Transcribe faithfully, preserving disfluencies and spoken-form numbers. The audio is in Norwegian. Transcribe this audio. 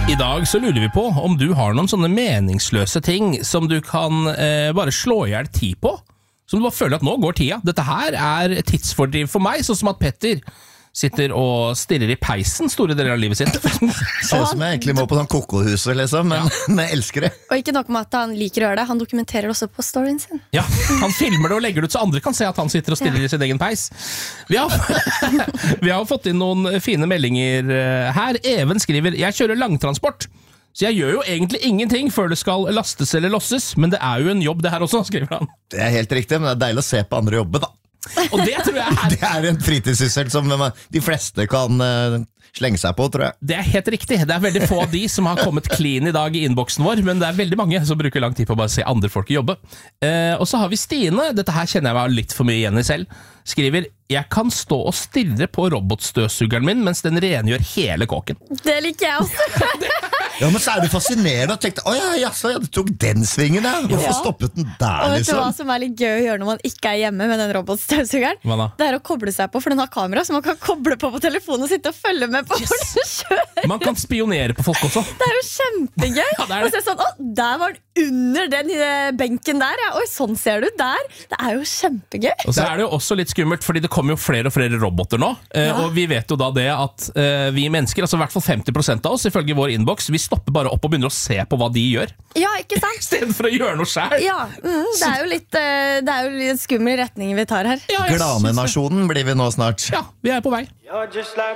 I dag så lurer vi på om du har noen sånne meningsløse ting som du kan eh, bare slå i hjel tid på. Som du bare føler at nå går tida. Dette her er tidsfordriv for meg, sånn som at Petter sitter og stirrer i peisen store deler av livet sitt. Ser ut som jeg egentlig må på sånn kokohuset, liksom, men, ja. men jeg elsker det. Og ikke nok med at han liker å gjøre det, han dokumenterer også på storyen sin. Ja, han filmer det og legger det ut så andre kan se at han sitter og stirrer ja. i sin egen peis. Vi har, vi har fått inn noen fine meldinger her. Even skriver, jeg kjører langtransport. Så jeg gjør jo egentlig ingenting før det skal lastes eller losses, men det er jo en jobb det her også, skriver han. Det er helt riktig, men det er deilig å se på andre jobbe, da. Og det tror jeg er... Det er en fritidssyssel som de fleste kan uh, slenge seg på, tror jeg. Det er helt riktig. Det er veldig få av de som har kommet clean i dag i innboksen vår, men det er veldig mange som bruker lang tid på å bare se andre folk jobbe. Uh, og så har vi Stine, dette her kjenner jeg meg litt for mye igjen i selv, skriver, jeg kan stå og stirre på robotstøvsugeren min mens den rengjør hele kåken. Det liker jeg også. Ja, men så er du fascinerende og tenkte, åja, ja, så jeg tok den svingen der. Hvorfor ja. stoppet den der, og vet liksom? Du hva som er litt gøy å gjøre når man ikke er hjemme med den robotstøvsugeren? Hva da? Det er å koble seg på, for den har kamera, så man kan koble på på telefonen og sitte og følge med på yes. hvor du kjører. Man kan spionere på folk også. Det er jo kjempegøy. Ja, det er det. Og så sånn, å, der var den under den benken der, ja. Oi, sånn ser du der. Det er jo kjempegøy. Og så er det jo også litt skummelt, fordi det kommer jo flere og flere roboter nå, ja. og vi vet jo da det at uh, vi mennesker, altså i hvert fall femti prosent av oss, ifølge vår inbox, vi stopper bare opp og begynner å se på hva de gjør. Ja, ikke sant? I stedet for å gjøre noe selv. Ja, mm, det er jo litt, uh, det er jo litt skummel retning vi tar her. Ja, Gladenasjonen blir vi nå snart. Ja, vi er på vei.